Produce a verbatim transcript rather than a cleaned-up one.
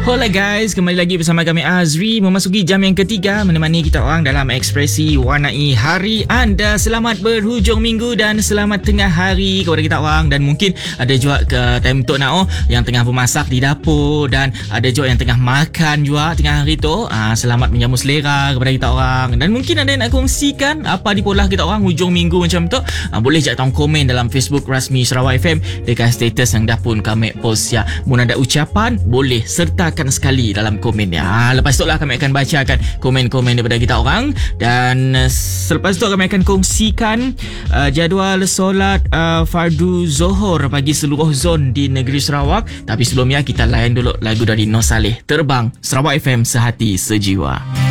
Hola guys, kembali lagi bersama kami Azri memasuki jam yang ketiga menemani kita orang dalam ekspresi warnai hari anda. Selamat berhujung minggu dan selamat tengah hari kepada kita orang, dan mungkin ada juga ke time tu nak oh yang tengah bermasak di dapur, dan ada juga yang tengah makan juga tengah hari tu. Ah, selamat menjamu selera kepada kita orang, dan mungkin ada yang nak kongsikan apa di pola kita orang hujung minggu macam tu. Ah, boleh je tong komen dalam Facebook rasmi Sarawak F M dekat status yang dah pun kami post ya. Mun ada ucapan boleh serta sekali dalam komen ya. Ha, lepas tu lah kami akan bacakan komen-komen daripada kita orang, dan uh, selepas tu kami akan kongsikan uh, jadual solat uh, fardu Zohor bagi seluruh zon di negeri Sarawak. Tapi sebelumnya kita layan dulu lagu dari Noh Saleh, Terbang. Sarawak F M, sehati sejiwa.